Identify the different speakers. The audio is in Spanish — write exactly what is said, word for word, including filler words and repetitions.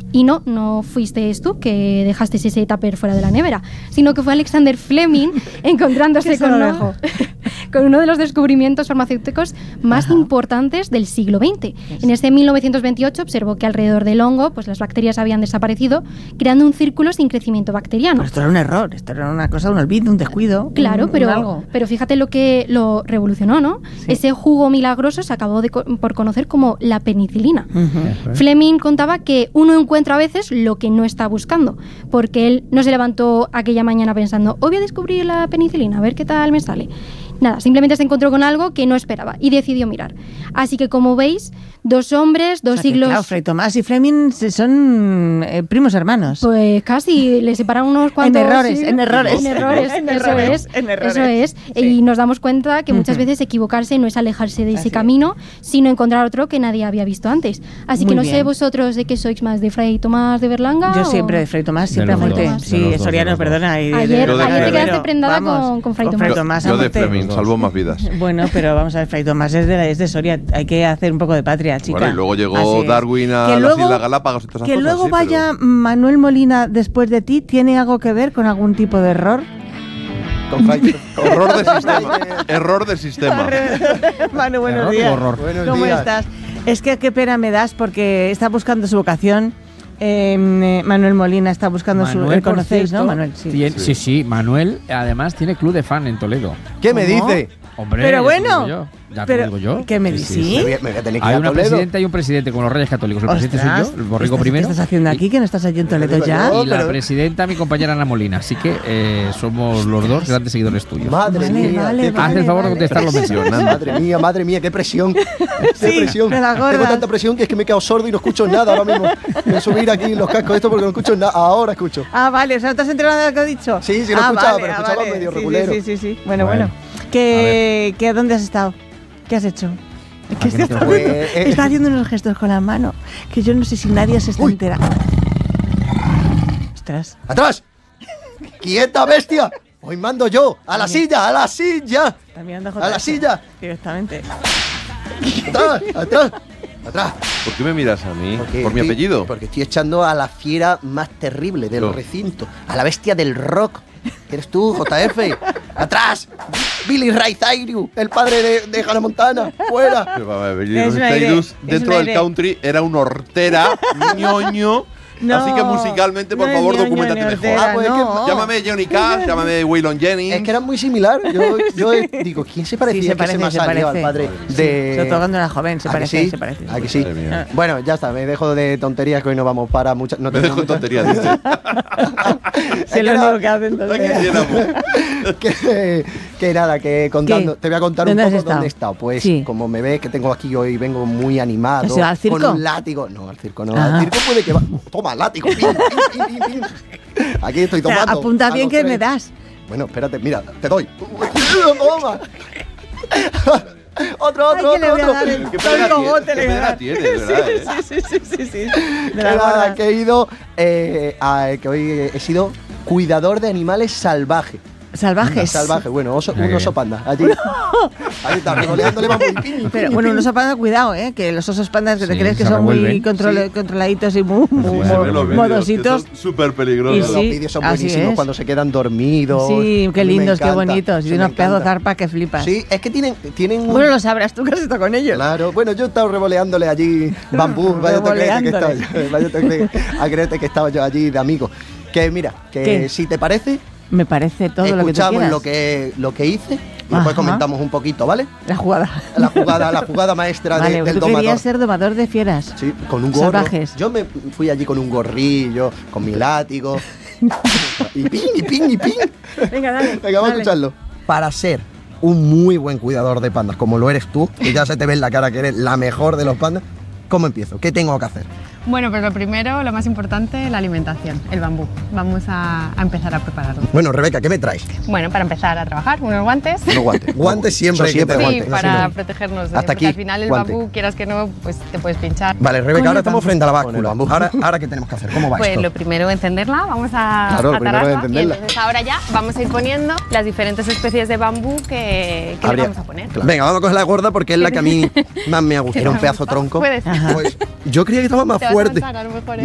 Speaker 1: Y no, no fuiste tú que dejaste ese tupper fuera de la nevera, sino que fue Alexander Fleming encontrándose con uno, con uno de los descubrimientos farmacéuticos más Ajá. importantes del siglo veinte. Yes. En este mil novecientos veintiocho observó que alrededor del hongo pues las bacterias habían desaparecido, creando un círculo sin crecimiento bacteriano.
Speaker 2: Pero esto era un error, esto era una cosa, un olvido, un descuido.
Speaker 1: Claro,
Speaker 2: un,
Speaker 1: pero,
Speaker 2: un algo.
Speaker 1: pero fíjate lo que lo revolucionó, ¿no? Sí. Ese jugo milagroso se acabó de, por conocer como la penicilina. Uh-huh. Fleming contaba que uno encuentra a veces lo que no está buscando, porque él no se levantó aquella mañana pensando, hoy voy a descubrir la penicilina, a ver qué tal me sale. Nada, simplemente se encontró con algo que no esperaba y decidió mirar. Así que, como veis, dos hombres, dos
Speaker 2: o sea, que,
Speaker 1: siglos...
Speaker 2: Claro, Fray Tomás y Fleming son eh, primos hermanos.
Speaker 1: Pues casi, le separan unos cuantos...
Speaker 2: En errores, en errores.
Speaker 1: En errores,
Speaker 2: en
Speaker 1: eso
Speaker 2: errores,
Speaker 1: es.
Speaker 2: en errores.
Speaker 1: Eso es. Sí. Y nos damos cuenta que muchas uh-huh. veces equivocarse no es alejarse de ese Así camino, es. sino encontrar otro que nadie había visto antes. Así Muy que no bien. sé vosotros de qué sois más, de Fray Tomás de Berlanga.
Speaker 2: Yo
Speaker 1: o...
Speaker 2: siempre de Fray Tomás, siempre apunté. Sí, Soriano, perdona. Y
Speaker 1: ayer
Speaker 2: de,
Speaker 1: ayer te quedaste
Speaker 2: pero,
Speaker 1: prendada
Speaker 2: vamos,
Speaker 1: con, con Fray Tomás.
Speaker 3: Yo, Tomás yo de Fleming, salvó más vidas.
Speaker 2: Bueno, pero vamos a ver, Fray Tomás es de, es de Soria, hay que hacer un poco de patria, chica.
Speaker 3: Bueno, y luego llegó Darwin a
Speaker 2: que
Speaker 3: las
Speaker 2: luego,
Speaker 3: Islas Galápagos y todas esas
Speaker 2: que
Speaker 3: cosas.
Speaker 2: luego
Speaker 3: sí,
Speaker 2: vaya
Speaker 3: pero...
Speaker 2: Manuel Molina después de ti, ¿tiene algo que ver con algún tipo de error?
Speaker 3: Con Error de sistema. Error de sistema.
Speaker 2: Manu, buenos
Speaker 4: error
Speaker 2: días.
Speaker 4: Horror. Buenos
Speaker 2: ¿Cómo
Speaker 4: días.
Speaker 2: estás? Es que qué pena me das porque está buscando su vocación. Eh, Manuel Molina está buscando
Speaker 5: Manuel,
Speaker 2: su... ¿El conocéis,
Speaker 5: cierto,
Speaker 2: no, Manuel? Sí.
Speaker 5: Tiene, sí, sí, Manuel además tiene club de fan en Toledo.
Speaker 4: ¿Qué me dice?
Speaker 5: Hombre,
Speaker 2: pero
Speaker 5: ya
Speaker 2: bueno,
Speaker 5: te digo yo. Ya
Speaker 2: pero,
Speaker 5: te digo yo.
Speaker 2: ¿qué me dices?
Speaker 5: Sí, sí,
Speaker 2: ¿Sí?
Speaker 4: Me voy a, me voy a tener que
Speaker 5: Hay
Speaker 4: ir a
Speaker 5: una
Speaker 4: Toledo.
Speaker 5: presidenta y un presidente como los Reyes Católicos. El
Speaker 2: Ostras,
Speaker 5: presidente soy yo, el borrico
Speaker 2: ¿estás,
Speaker 5: primero.
Speaker 2: ¿Qué estás haciendo aquí? Que no estás allí en Toledo ya.
Speaker 5: Y la presidenta, mi compañera Ana Molina. Así que eh, somos los dos grandes seguidores tuyos.
Speaker 4: Madre
Speaker 2: vale,
Speaker 4: mía.
Speaker 2: Vale,
Speaker 4: qué,
Speaker 2: vale,
Speaker 5: Haz el favor
Speaker 2: vale.
Speaker 5: de contestar lo mencionando.
Speaker 4: Madre mía, madre mía, qué presión. Qué
Speaker 2: Sí,
Speaker 4: presión.
Speaker 2: me la
Speaker 4: Tengo
Speaker 2: gordas.
Speaker 4: tanta presión que es que me he quedado sordo y no escucho nada ahora mismo. Voy a subir aquí los cascos esto porque no escucho nada. Ahora escucho.
Speaker 2: Ah, vale, o sea, ¿no te has enterado de lo que he dicho?
Speaker 4: Sí, sí lo he
Speaker 2: ah,
Speaker 4: escuchado,
Speaker 2: vale,
Speaker 4: pero
Speaker 2: ah,
Speaker 4: escuchaba
Speaker 2: vale.
Speaker 4: medio
Speaker 2: sí,
Speaker 4: regulero.
Speaker 2: Sí, sí, sí, sí. Bueno,
Speaker 5: Bueno,
Speaker 2: bueno. ¿Qué, ¿qué, ¿Dónde has estado? ¿Qué has hecho? Es que
Speaker 5: Aquí no
Speaker 2: está,
Speaker 5: te
Speaker 4: Pues,
Speaker 2: haciendo,
Speaker 4: eh,
Speaker 2: está haciendo unos gestos con la mano que yo no sé si nadie se está
Speaker 4: Uy.
Speaker 2: enterando. Ostras.
Speaker 4: ¡Atrás! ¡Quieta, bestia! Hoy mando yo. ¡A la silla! ¡A la silla!
Speaker 2: Está mirando
Speaker 4: ¡A la silla!
Speaker 2: Directamente.
Speaker 4: ¡Atrás! ¡Atrás! ¡Atrás!
Speaker 3: ¿Por qué me miras a mí?
Speaker 4: Porque
Speaker 3: ¿Por mi
Speaker 4: estoy-
Speaker 3: apellido?
Speaker 4: Porque estoy echando a la fiera más terrible del
Speaker 3: No.
Speaker 4: recinto. A la bestia del rock. ¿Eres tú, J F? ¡Atrás! Billy Ray Cyrus, el padre de, de Hannah Montana. ¡Fuera!
Speaker 3: Pero, a ver,
Speaker 2: Es un aire,
Speaker 3: Cyrus,
Speaker 2: es
Speaker 3: dentro
Speaker 2: un
Speaker 3: del
Speaker 2: aire.
Speaker 3: country era un hortera, ñoño.
Speaker 2: No,
Speaker 3: así que musicalmente, por
Speaker 2: no
Speaker 3: favor,
Speaker 2: es ñoño
Speaker 3: documentate
Speaker 2: ni
Speaker 3: mejor.
Speaker 2: hortera,
Speaker 4: Ah, pues es que-
Speaker 2: no.
Speaker 3: Llámame Johnny Cash, llámame Waylon Jennings.
Speaker 4: Es que era muy similar. Yo, yo digo, ¿quién se parecía?
Speaker 2: Sí, se
Speaker 4: Es que
Speaker 2: parece,
Speaker 4: me ha
Speaker 2: se
Speaker 4: salido
Speaker 2: parece.
Speaker 4: al padre
Speaker 2: Sí,
Speaker 4: de...
Speaker 2: sobre todo cuando era joven, se
Speaker 4: ¿A que
Speaker 2: parece,
Speaker 4: sí?
Speaker 2: se parece.
Speaker 4: ¿A que sí?
Speaker 3: Madre mía.
Speaker 4: Bueno, ya está, me dejo de tonterías que hoy no vamos para muchas... No
Speaker 3: Me
Speaker 4: tenemos
Speaker 3: dejo
Speaker 4: muchas-
Speaker 3: tonterías, dice.
Speaker 2: Sí, lo único que hacen todos.
Speaker 3: Aquí llenamos.
Speaker 4: que, que nada, que contando,
Speaker 2: ¿Qué?
Speaker 4: te voy a contar un
Speaker 2: ¿Dónde has
Speaker 4: poco
Speaker 2: estado?
Speaker 4: dónde he estado. Pues
Speaker 2: Sí.
Speaker 4: como me ves que tengo aquí hoy, vengo muy animado.
Speaker 2: ¿Has ido al circo?
Speaker 4: Con un látigo. No, al circo no.
Speaker 2: Ah.
Speaker 4: Al circo puede que va. Toma, látigo. Pim, pim, pim, pim, pim. Aquí estoy
Speaker 2: O sea,
Speaker 4: tomando.
Speaker 2: apunta
Speaker 4: a
Speaker 2: bien
Speaker 4: los
Speaker 2: que
Speaker 4: tres.
Speaker 2: me das.
Speaker 4: Bueno, espérate, mira, te doy. Toma. Otro,
Speaker 2: Ay,
Speaker 4: otro,
Speaker 2: que le
Speaker 4: otro,
Speaker 2: voy a
Speaker 4: otro.
Speaker 2: dar el
Speaker 3: Qué pena
Speaker 2: cogote,
Speaker 3: tiene,
Speaker 2: le
Speaker 3: qué
Speaker 2: voy a
Speaker 3: pena
Speaker 2: dar.
Speaker 3: tiene, de verdad, ¿eh?
Speaker 2: Sí, sí, sí, sí, sí. De
Speaker 4: Que
Speaker 2: la
Speaker 4: nada,
Speaker 2: gorda.
Speaker 4: que he ido, eh, a- que hoy he sido cuidador de animales salvajes.
Speaker 2: Salvajes.
Speaker 4: Salvaje, bueno, oso,
Speaker 5: Mira
Speaker 4: un
Speaker 5: qué
Speaker 4: oso
Speaker 5: bien.
Speaker 4: panda. Allí, ahí está, regoleándole vamos.
Speaker 2: Pero bueno, un oso panda, cuidado, ¿eh? Que los osos pandas que te
Speaker 5: Sí,
Speaker 2: crees que
Speaker 5: se
Speaker 2: son muy
Speaker 5: revuelven.
Speaker 2: control-
Speaker 4: Sí.
Speaker 2: controladitos y muy, muy
Speaker 3: Sí, se ven los vídeos,
Speaker 2: modositos.
Speaker 3: que son súper
Speaker 2: Y
Speaker 3: peligrosos.
Speaker 4: Los
Speaker 2: sí,
Speaker 4: vídeos son
Speaker 2: así
Speaker 4: buenísimos
Speaker 2: es.
Speaker 4: cuando se quedan dormidos.
Speaker 2: Sí, qué
Speaker 4: A mí me
Speaker 2: lindos, qué
Speaker 4: encanta,
Speaker 2: bonitos.
Speaker 4: sí,
Speaker 2: Y
Speaker 4: me
Speaker 2: unos pedazos de
Speaker 4: encanta.
Speaker 2: zarpa que flipas.
Speaker 4: Sí, es que tienen, tienen un-
Speaker 2: Bueno, lo sabrás tú que has estado con ellos.
Speaker 4: Claro, bueno, yo he estado revoleándole allí bambú, vaya te crees que estaba,
Speaker 2: Revoleándole.
Speaker 4: vaya te crees, a creerte que estaba yo allí de amigo. Que mira, que
Speaker 2: ¿Qué?
Speaker 4: si te parece,
Speaker 2: Me parece todo lo que tú
Speaker 4: escuchamos
Speaker 2: quieras.
Speaker 4: lo que, lo que hice y
Speaker 2: Ajá.
Speaker 4: después comentamos un poquito, ¿vale?
Speaker 2: La jugada.
Speaker 4: La jugada, la jugada maestra de-
Speaker 2: Vale,
Speaker 4: del
Speaker 2: tú
Speaker 4: domador.
Speaker 2: querías ser domador de fieras.
Speaker 4: Sí, con un gorro.
Speaker 2: Salvajes.
Speaker 4: Yo me fui allí con un gorrillo, con mi látigo. y ping, y ping, y ping.
Speaker 2: Venga, dale.
Speaker 4: Venga, vamos a
Speaker 2: dale.
Speaker 4: escucharlo. Para ser un muy buen cuidador de pandas, como lo eres tú, que ya se te ve en la cara que eres la mejor de los pandas, ¿cómo empiezo? ¿Qué tengo que hacer?
Speaker 6: Bueno, pues lo primero, lo más importante, la alimentación, el bambú. Vamos a, a empezar a prepararlo.
Speaker 4: Bueno, Rebeca, ¿qué me traes?
Speaker 6: Bueno, para empezar a trabajar, unos guantes.
Speaker 4: Unos guantes. Guantes siempre. Eso siempre,
Speaker 6: Sí,
Speaker 4: guantes.
Speaker 6: para
Speaker 4: Siempre.
Speaker 6: protegernos de,
Speaker 4: Hasta
Speaker 6: porque
Speaker 4: aquí,
Speaker 6: al final el
Speaker 4: guante.
Speaker 6: bambú, quieras que no, pues te puedes pinchar.
Speaker 4: Vale, Rebeca,
Speaker 2: Con
Speaker 4: ahora
Speaker 2: el
Speaker 4: estamos
Speaker 2: bambú.
Speaker 4: frente a la
Speaker 3: Con el
Speaker 4: báscula.
Speaker 3: bambú.
Speaker 4: Ahora, ahora, ¿qué tenemos que hacer? ¿Cómo va
Speaker 6: Pues
Speaker 4: esto?
Speaker 6: lo primero, encenderla, vamos a
Speaker 4: Claro, lo primero es
Speaker 6: atarrarla,
Speaker 4: encenderla.
Speaker 6: y entonces ahora ya vamos a ir poniendo las diferentes especies de bambú que, que le
Speaker 4: Habría-
Speaker 6: vamos a poner.
Speaker 4: Claro. Venga, vamos a coger la gorda porque es la que a mí más me ha gustado. Era un pedazo tronco.
Speaker 6: Puede ser.
Speaker 4: Pues yo creía que estaba más
Speaker 6: Te vas a
Speaker 4: fuerte.
Speaker 6: matar, a lo mejor, ¿eh?